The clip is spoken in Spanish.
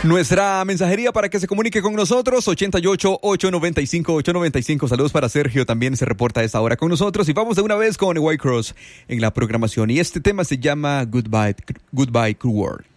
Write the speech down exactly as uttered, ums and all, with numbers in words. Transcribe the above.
Nuestra mensajería para que se comunique con nosotros, ochenta y ocho, ochocientos noventa y cinco, ochocientos noventa y cinco. Saludos para Sergio, también se reporta a esta hora con nosotros. Y vamos de una vez con White Cross en la programación. Y este tema se llama Goodbye, Goodbye Cruel World.